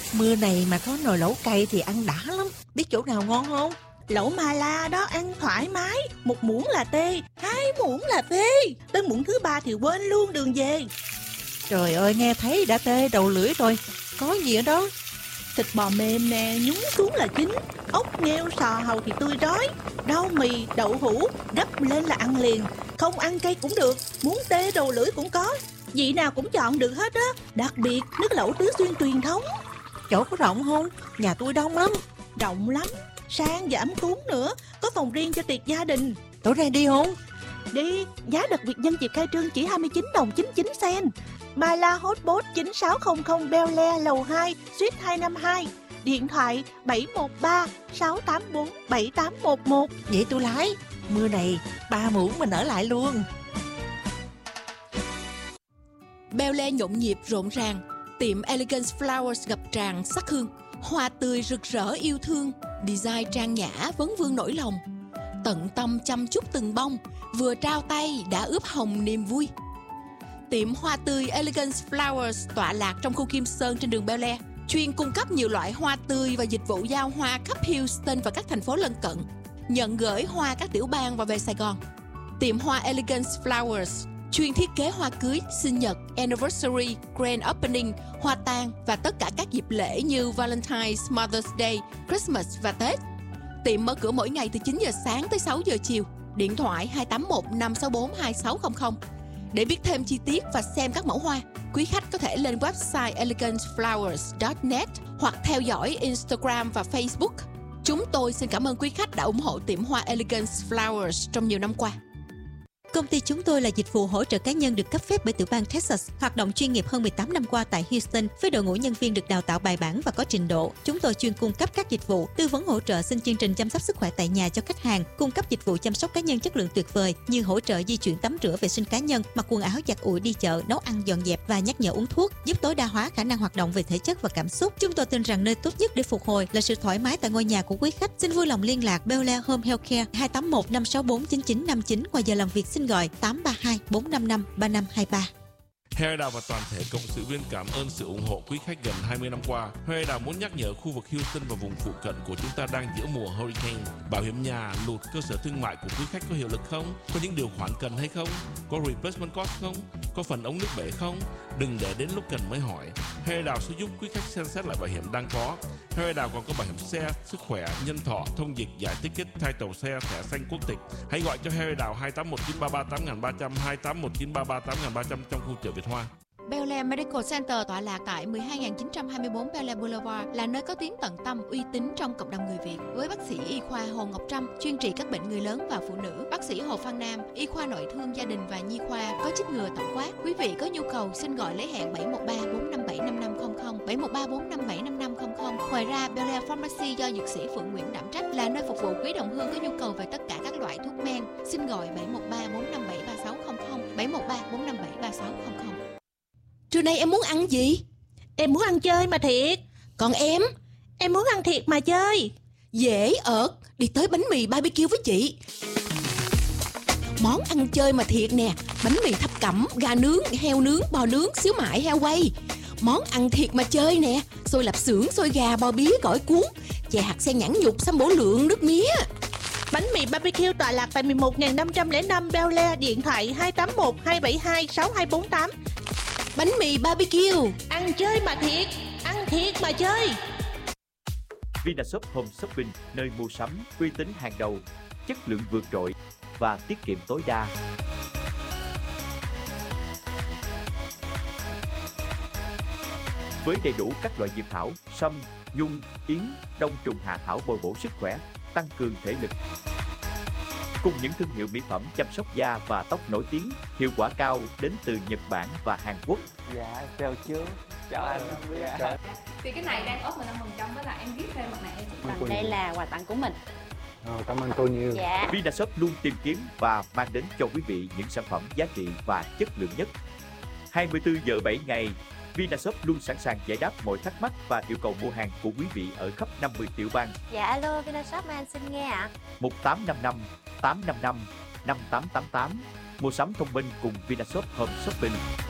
Mưa này mà có nồi lẩu cay thì ăn đã lắm. Biết chỗ nào ngon không? Lẩu Mala đó ăn thoải mái. 1 muỗng là tê, 2 muỗng là phê. Tới muỗng thứ 3 thì quên luôn đường về. Trời ơi, nghe thấy đã tê đầu lưỡi rồi. Có gì ở đó? Thịt bò mềm nè, nhúng xuống là chín. Ốc, nghêu, sò, hàu thì tươi rói. Rau mì, đậu hũ, gấp lên là ăn liền. Không ăn cay cũng được, muốn tê đầu lưỡi cũng có. Vị nào cũng chọn được hết á. Đặc biệt nước lẩu Tứ Xuyên truyền thống. Chỗ có rộng không? Nhà tôi đông lắm. Rộng lắm, sang và ấm cúng nữa. Có phòng riêng cho tiệc gia đình. Tối nay đi không? Đi, giá đặc biệt nhân dịp khai trương chỉ 29 đồng 99 sen. Mala Hotpot 9600 Bel Air lầu 2, suite 252. Điện thoại 713 684 7811. Vậy tôi lái. Mưa này 3 muỗng mình ở lại luôn. Bel Air nhộn nhịp rộn ràng. Tiệm Elegance Flowers ngập tràn sắc hương. Hoa tươi rực rỡ yêu thương. Design trang nhã vấn vương nỗi lòng. Tận tâm chăm chút từng bông. Vừa trao tay đã ướp hồng niềm vui. Tiệm hoa tươi Elegance Flowers tọa lạc trong khu Kim Sơn trên đường Bel Air, chuyên cung cấp nhiều loại hoa tươi và dịch vụ giao hoa khắp Houston và các thành phố lân cận. Nhận gửi hoa các tiểu bang và về Sài Gòn. Tiệm hoa Elegance Flowers chuyên thiết kế hoa cưới, sinh nhật, anniversary, grand opening, hoa tang và tất cả các dịp lễ như Valentine's, Mother's Day, Christmas và Tết. Tiệm mở cửa mỗi ngày từ 9 giờ sáng tới 6 giờ chiều. Điện thoại 281 564 2600. Để biết thêm chi tiết và xem các mẫu hoa, quý khách có thể lên website eleganceflowers.net hoặc theo dõi Instagram và Facebook. Chúng tôi xin cảm ơn quý khách đã ủng hộ tiệm hoa Elegance Flowers trong nhiều năm qua. Công ty chúng tôi là dịch vụ hỗ trợ cá nhân được cấp phép bởi tiểu bang Texas, hoạt động chuyên nghiệp hơn 18 năm qua tại Houston với đội ngũ nhân viên được đào tạo bài bản và có trình độ. Chúng tôi chuyên cung cấp các dịch vụ tư vấn hỗ trợ xin chương trình chăm sóc sức khỏe tại nhà cho khách hàng, cung cấp dịch vụ chăm sóc cá nhân chất lượng tuyệt vời như hỗ trợ di chuyển tắm rửa vệ sinh cá nhân, mặc quần áo giặt ủi đi chợ, nấu ăn dọn dẹp và nhắc nhở uống thuốc, giúp tối đa hóa khả năng hoạt động về thể chất và cảm xúc. Chúng tôi tin rằng nơi tốt nhất để phục hồi là sự thoải mái tại ngôi nhà của quý khách. Xin vui lòng liên lạc Bel Air Home Healthcare 281 564 9959. Ngoài giờ làm việc xin gọi 832 455 3523. Harry Đào và toàn thể cộng sự viên cảm ơn sự ủng hộ quý khách gần 20 năm qua. Harry Đào muốn nhắc nhở khu vực Houston và vùng phụ cận của chúng ta đang giữa mùa hurricane. Bảo hiểm nhà, lụt, cơ sở thương mại của quý khách có hiệu lực không? Có những điều khoản cần hay không? Có replacement cost không? Có phần ống nước bể không? Đừng để đến lúc cần mới hỏi. Harry Đào sẽ giúp quý khách xem xét lại bảo hiểm đang có. Harry Đào còn có bảo hiểm xe, sức khỏe, nhân thọ, thông dịch, giải ticket, title xe, thẻ xanh quốc tịch. Hãy gọi cho Harry Đào 2819338 2819338 trong khu chợ Việt Hoa. Bel Air Medical Center tọa lạc tại 12924 Bel Air Boulevard là nơi có tiếng tận tâm uy tín trong cộng đồng người Việt. Với bác sĩ y khoa Hồ Ngọc Trâm chuyên trị các bệnh người lớn và phụ nữ, bác sĩ Hồ Phan Nam y khoa nội thương gia đình và nhi khoa có chích ngừa tổng quát. Quý vị có nhu cầu xin gọi lấy hẹn 713 457 5500 713 457 5500. Ngoài ra Bel Air Pharmacy do dược sĩ Phượng Nguyễn đảm trách là nơi phục vụ quý đồng hương có nhu cầu về tất cả các loại thuốc men. Xin gọi 713 457 3600 713 457 3600. Trưa nay em muốn ăn gì? Em muốn ăn chơi mà thiệt. Còn em? Em muốn ăn thiệt mà chơi. Dễ ợt, đi tới bánh mì BBQ với chị. Món ăn chơi mà thiệt nè. Bánh mì thập cẩm, gà nướng, heo nướng, bò nướng, xíu mại, heo quay. Món ăn thiệt mà chơi nè. Xôi lạp xưởng, xôi gà, bò bía, gỏi cuốn, chè hạt sen nhãn nhục, sâm bổ lượng, nước mía. Bánh mì BBQ tọa lạc tại 11505 Bel Air, điện thoại 281 272 6248. Bánh mì BBQ, ăn chơi mà thiệt, ăn thiệt mà chơi. Vinashop Home Shopping, nơi mua sắm uy tín hàng đầu, chất lượng vượt trội và tiết kiệm tối đa. Với đầy đủ các loại dược thảo, sâm, nhung, yến, đông trùng hạ thảo bồi bổ sức khỏe, tăng cường thể lực. Cùng những thương hiệu mỹ phẩm chăm sóc da và tóc nổi tiếng, hiệu quả cao đến từ Nhật Bản và Hàn Quốc. Dạ, chào chú. Chào anh. Dạ. Thì cái này đang offer 15% với lại em viết thêm mặt này. Còn đây là quà tặng của mình. Cảm ơn cô nhiều. Dạ. Vinashop luôn tìm kiếm và mang đến cho quý vị những sản phẩm giá trị và chất lượng nhất. 24 giờ 7 ngày, Vinashop luôn sẵn sàng giải đáp mọi thắc mắc và yêu cầu mua hàng của quý vị ở khắp 50 tiểu bang. Dạ alo, Vinashop anh xin nghe ạ. 1855 855 5888. Mua sắm thông minh cùng Vinashop Home Shopping.